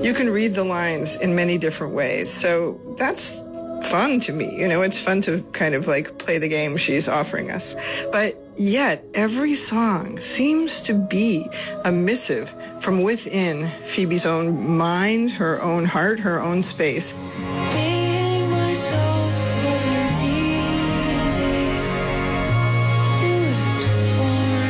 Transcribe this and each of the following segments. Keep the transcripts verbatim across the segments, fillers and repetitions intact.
you can read the lines in many different ways. So that's fun to me. You know, it's fun to kind of like play the game she's offering us. But yet, every song seems to be a missive from within Phoebe's own mind, her own heart, her own space. Being myself wasn't easy. Do it for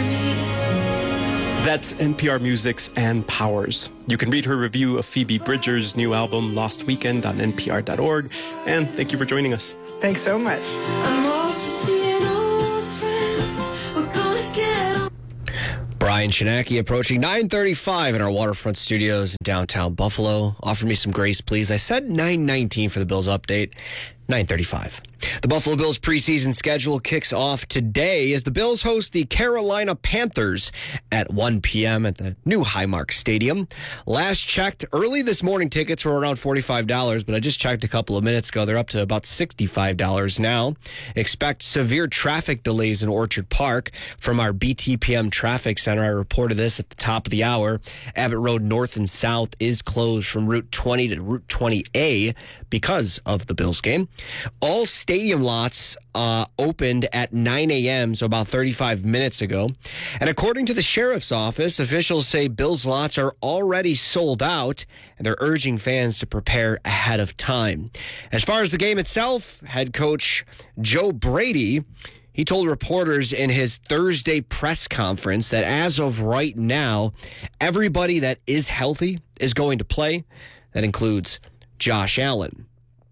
me. That's N P R Music's Ann Powers. You can read her review of Phoebe Bridgers' new album, Lost Weekend, on N P R dot org. And thank you for joining us. Thanks so much. I'm off to see an old friend. We're gonna get on. Brian Shinaki approaching nine thirty-five in our Waterfront Studios in downtown Buffalo. Offer me some grace, please. I said nine nineteen for the Bills update. nine thirty-five. The Buffalo Bills preseason schedule kicks off today as the Bills host the Carolina Panthers at one p.m. at the new Highmark Stadium. Last checked, early this morning, tickets were around forty-five dollars, but I just checked a couple of minutes ago. They're up to about sixty-five dollars now. Expect severe traffic delays in Orchard Park. From our B T P M Traffic Center, I reported this at the top of the hour. Abbott Road North and South is closed from Route twenty to Route twenty A because of the Bills game. All stadium lots uh, opened at nine a.m., so about thirty-five minutes ago. And according to the sheriff's office, officials say Bills lots are already sold out, and they're urging fans to prepare ahead of time. As far as the game itself, head coach Joe Brady, he told reporters in his Thursday press conference that as of right now, everybody that is healthy is going to play. That includes Josh Allen.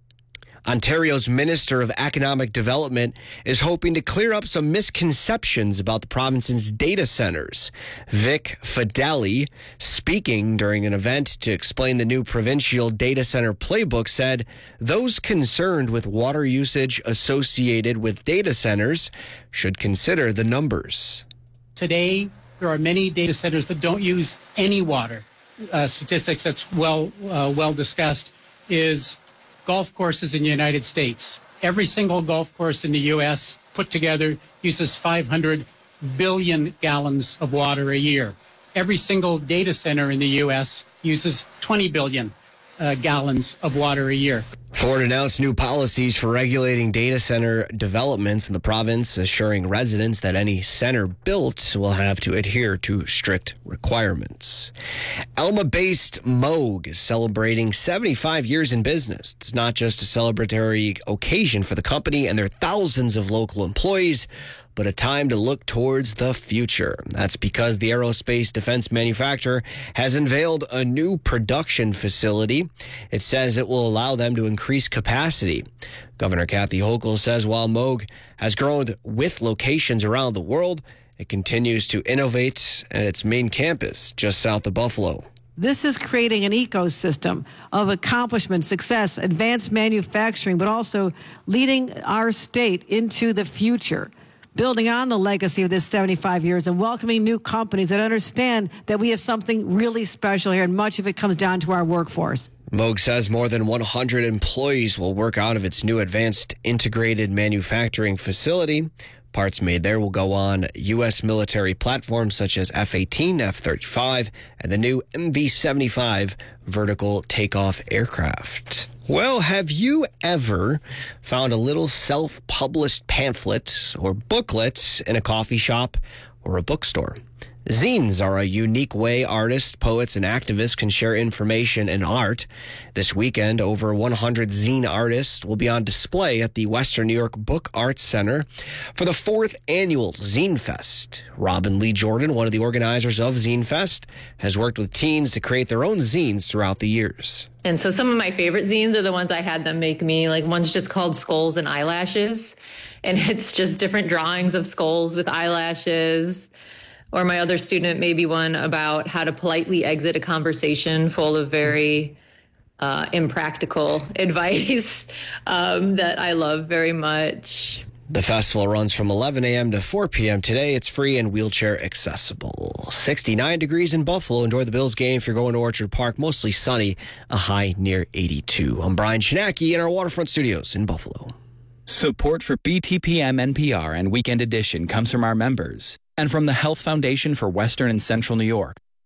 Ontario's Minister of Economic Development is hoping to clear up some misconceptions about the province's data centers. Vic Fideli, speaking during an event to explain the new provincial data center playbook, said those concerned with water usage associated with data centers should consider the numbers. Today, there are many data centers that don't use any water. Uh, statistics that's well uh, well discussed is golf courses in the United States. Every single golf course in the U S put together uses five hundred billion gallons of water a year. Every single data center in the U S uses twenty billion uh, gallons of water a year. Ford announced new policies for regulating data center developments in the province, assuring residents that any center built will have to adhere to strict requirements. Elma-based Moog is celebrating seventy-five years in business. It's not just a celebratory occasion for the company and their thousands of local employees, but a time to look towards the future. That's because the aerospace defense manufacturer has unveiled a new production facility. It says it will allow them to increase capacity. Governor Kathy Hochul says while Moog has grown with locations around the world, it continues to innovate at its main campus just south of Buffalo. This is creating an ecosystem of accomplishment, success, advanced manufacturing, but also leading our state into the future, building on the legacy of this seventy-five years and welcoming new companies that understand that we have something really special here, and much of it comes down to our workforce. Moog says more than one hundred employees will work out of its new advanced integrated manufacturing facility. Parts made there will go on U S military platforms such as F eighteen, F thirty-five, and the new M V seventy-five vertical takeoff aircraft. Well, have you ever found a little self-published pamphlet or booklet in a coffee shop or a bookstore? Zines are a unique way artists, poets, and activists can share information and art. This weekend, over one hundred zine artists will be on display at the Western New York Book Arts Center for the fourth annual Zine Fest. Robin Lee Jordan, one of the organizers of Zine Fest, has worked with teens to create their own zines throughout the years. And so some of my favorite zines are the ones I had them make me. Like one's just called Skulls and Eyelashes, and it's just different drawings of skulls with eyelashes. Or my other student, maybe one about how to politely exit a conversation full of very uh, impractical advice um, that I love very much. The festival runs from eleven a.m. to four p.m. today. It's free and wheelchair accessible. sixty-nine degrees in Buffalo. Enjoy the Bills game if you're going to Orchard Park. Mostly sunny, a high near eighty-two. I'm Brian Shinaki in our Waterfront Studios in Buffalo. Support for B T P M N P R and Weekend Edition comes from our members and from the Health Foundation for Western and Central New York.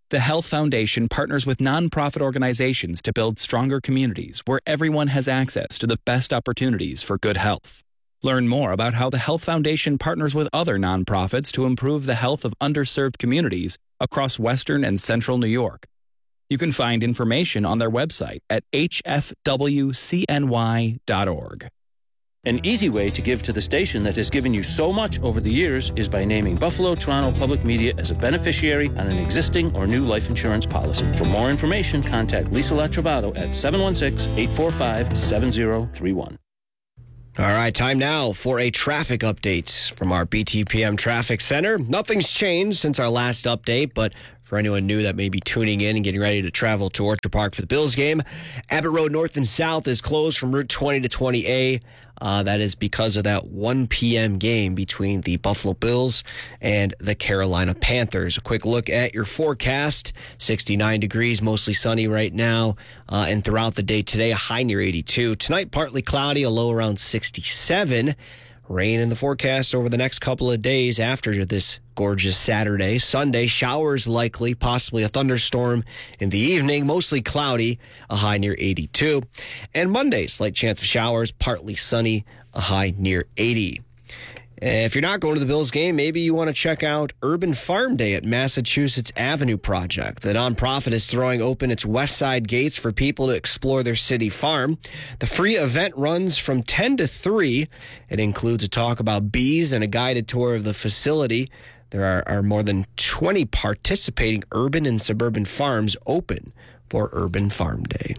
The Health Foundation partners with nonprofit organizations to build stronger communities where everyone has access to the best opportunities for good health. Learn more about how the Health Foundation partners with other nonprofits to improve the health of underserved communities across Western and Central New York. You can find information on their website at h f w c n y dot org. An easy way to give to the station that has given you so much over the years is by naming Buffalo Toronto Public Media as a beneficiary on an existing or new life insurance policy. For more information, contact Lisa Latrovato at seven one six, eight four five, seven zero three one. All right, time now for a traffic update from our B T P M Traffic Center. Nothing's changed since our last update, but for anyone new that may be tuning in and getting ready to travel to Orchard Park for the Bills game, Abbott Road North and South is closed from Route twenty to twenty A. Uh, that is because of that one p.m. game between the Buffalo Bills and the Carolina Panthers. A quick look at your forecast. sixty-nine degrees, mostly sunny right now. Uh, and throughout the day today, a high near eighty-two. Tonight, partly cloudy, a low around sixty-seven. Rain in the forecast over the next couple of days after this gorgeous Saturday. Sunday, showers likely, possibly a thunderstorm in the evening, mostly cloudy, a high near eighty-two. And Monday, slight chance of showers, partly sunny, a high near eighty. And if you're not going to the Bills game, maybe you want to check out Urban Farm Day at Massachusetts Avenue Project. The nonprofit is throwing open its west side gates for people to explore their city farm. The free event runs from ten to three. It includes a talk about bees and a guided tour of the facility. There are, are more than twenty participating urban and suburban farms open for Urban Farm Day.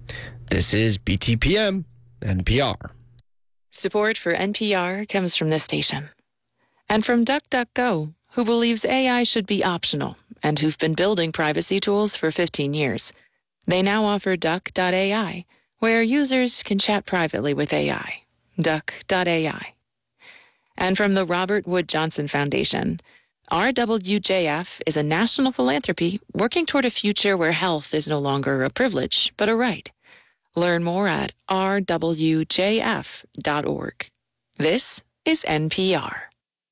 This is B T P M N P R. Support for N P R comes from this station. And from DuckDuckGo, who believes A I should be optional and who've been building privacy tools for fifteen years. They now offer Duck dot A I, where users can chat privately with A I. Duck dot A I. And from the Robert Wood Johnson Foundation, R W J F is a national philanthropy working toward a future where health is no longer a privilege, but a right. Learn more at r w j f dot org. This is N P R.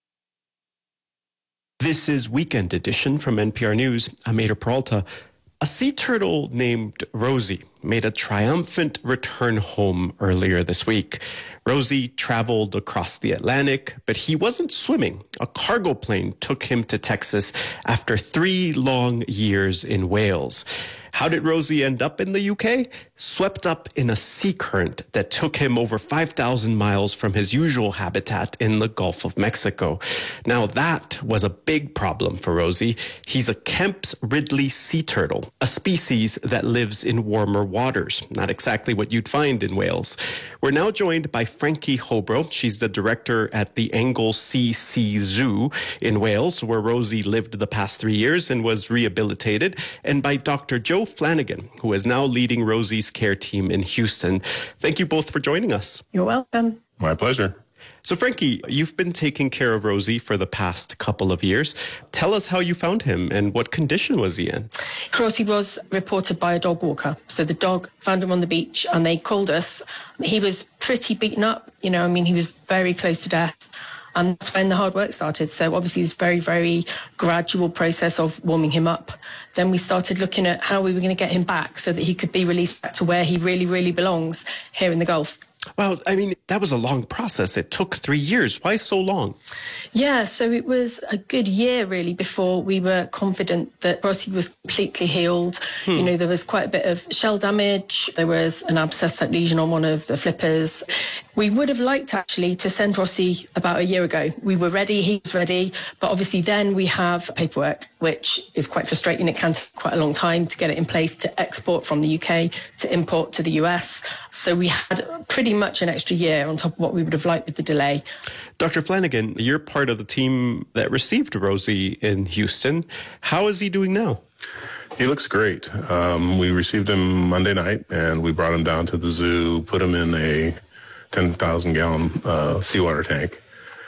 This is Weekend Edition from N P R News. I'm Ada Peralta. A sea turtle named Rosie made a triumphant return home earlier this week. Rosie traveled across the Atlantic, but he wasn't swimming. A cargo plane took him to Texas after three long years in Wales. How did Rosie end up in the U K? Swept up in a sea current that took him over five thousand miles from his usual habitat in the Gulf of Mexico. Now that was a big problem for Rosie. He's a Kemp's Ridley sea turtle, a species that lives in warmer waters. Not exactly what you'd find in Wales. We're now joined by Frankie Hobro. She's the director at the Anglesey Sea Zoo in Wales, where Rosie lived the past three years and was rehabilitated, and by Doctor Joe Flanagan, who is now leading Rosie's care team in Houston. Thank you both for joining us. You're welcome. My pleasure. So, Frankie, you've been taking care of Rosie for the past couple of years. Tell us how you found him and what condition was he in? Rosie was reported by a dog walker. So the dog found him on the beach and they called us. He was pretty beaten up. You know, I mean, he was very close to death. And that's when the hard work started. So obviously it's a very, very gradual process of warming him up. Then we started looking at how we were going to get him back so that he could be released back to where he really, really belongs, here in the Gulf. Well, I mean, that was a long process. It took three years. Why so long? Yeah, so it was a good year, really, before we were confident that Rosie was completely healed. Hmm. You know, there was quite a bit of shell damage. There was an abscess-type lesion on one of the flippers. We would have liked, actually, to send Rosie about a year ago. We were ready, he was ready, but obviously then we have paperwork, which is quite frustrating. It can take quite a long time to get it in place to export from the U K, to import to the U S. So we had pretty much an extra year on top of what we would have liked with the delay. Doctor Flanagan, you're part of the team that received Rosie in Houston. How is he doing now? He looks great. Um, we received him Monday night, and we brought him down to the zoo, put him in a ten thousand gallon uh, seawater tank,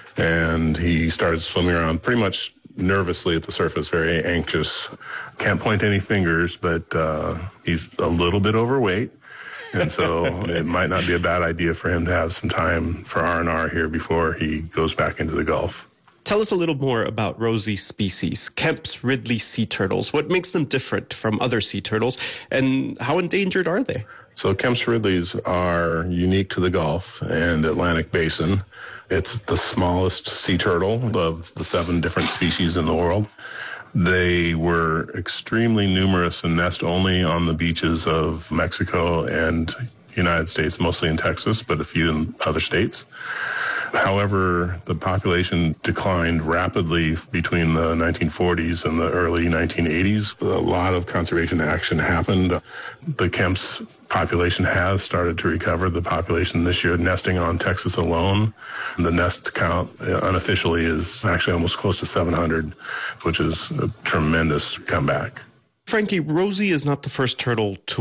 and he started swimming around pretty much nervously at the surface, very anxious. Can't point any fingers, but uh, he's a little bit overweight. And so it might not be a bad idea for him to have some time for R and R here before he goes back into the Gulf. Tell us a little more about Rosie's species, Kemp's Ridley sea turtles. What makes them different from other sea turtles, and how endangered are they? So Kemp's Ridleys are unique to the Gulf and Atlantic Basin. It's the smallest sea turtle of the seven different species in the world. They were extremely numerous and nest only on the beaches of Mexico and United States, mostly in Texas, but a few in other states. However, the population declined rapidly between the nineteen forties and the early nineteen eighties. A lot of conservation action happened. The Kemp's population has started to recover. The population this year nesting on Texas alone, the nest count unofficially is actually almost close to seven hundred, which is a tremendous comeback. Frankie, Rosie is not the first turtle to